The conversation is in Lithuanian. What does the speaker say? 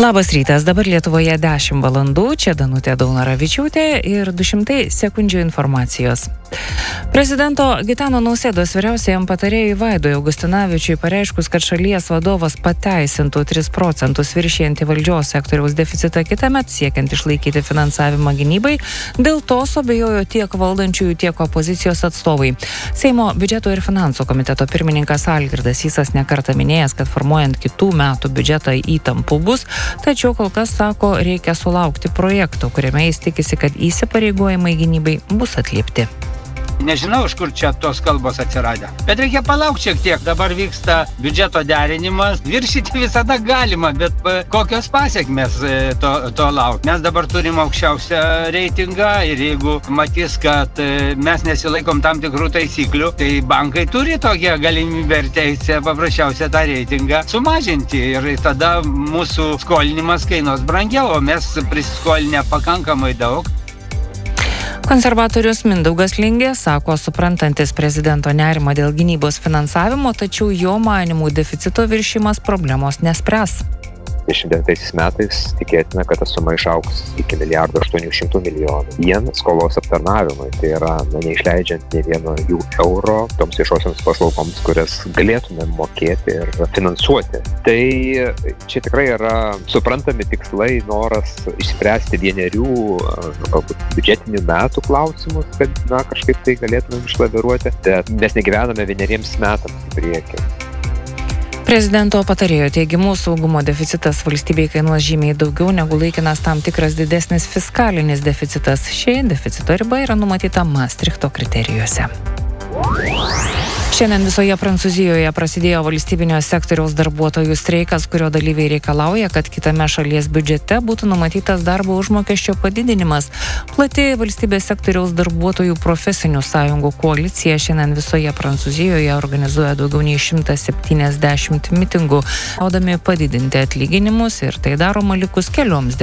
Labas rytas, dabar Lietuvoje 10 valandų, čia Danutė Daunoravičiūtė ir 200 sekundžių informacijos. Prezidento Gitano Nausėdos vyriausiajam patarėjui Vaidui Augustinavičiui pareiškus, kad šalies vadovas pateisintų 3% viršijantį valdžios sektoriaus deficitą kitąmet, siekiant išlaikyti finansavimą gynybai, dėl to suabejojo tiek valdančiųjų, tiek opozicijos atstovai. Seimo biudžeto ir finansų komiteto pirmininkas Algirdas Sysas nekartą minėjęs, kad formuojant kitų metų biudžetą įtampų bus, tačiau kol kas sako, reikia sulaukti projekto, kuriame jis tikisi, kad įsipareigojimai gynybai bus atliepti. Nežinau, iš kur čia tos kalbos atsiradę. Bet reikia palaukti šiek tiek. Dabar vyksta biudžeto derinimas. Viršyti visada galima, bet kokios pasiekmes to laukti. Mes dabar turim aukščiausią reitingą ir jeigu matys, kad mes nesilaikom tam tikrų taisyklių, tai bankai turi tokią galimybę ir teisę paprasčiausią tą reitingą sumažinti. Ir tada mūsų skolinimas kainuos brangiau, o mes prisiskolinę pakankamai daug. Konservatorius Mindaugas Lingė sako, suprantantis prezidento nerimą dėl gynybos finansavimo, tačiau jo manimų deficito viršimas problemos nespręs. 2029 metais tikėtina, kad ta suma išaugs iki 1,8 milijardo vien skolos aptarnavimui. Tai yra, neišleidžiant nė vieno jų euro toms viešosioms paslaugoms, kurias galėtume mokėti ir finansuoti. Tai čia tikrai yra suprantami tikslai, noras išspręsti vienerių, galbūt biudžetinių metų klausimus, kad kažkaip tai galėtume išlaviruoti. Bet mes negyvename vieneriems metams į priekį. Prezidento patarėjo teigimu, saugumo deficitas valstybei kainuos žymiai daugiau negu laikinas tam tikras didesnis fiskalinis deficitas. Ši deficito riba yra numatyta Maastrichto kriterijuose. Šiandien visoje Prancūzijoje prasidėjo valstybinio sektoriaus darbuotojų streikas, kurio dalyviai reikalauja, kad kitame šalies biudžete būtų numatytas darbo užmokesčio padidinimas. Plati valstybės sektoriaus darbuotojų profesinių sąjungų koalicija šiandien visoje Prancūzijoje organizuoja daugiau nei 170 mitingų, naudami padidinti atlyginimus ir tai daroma likus kelioms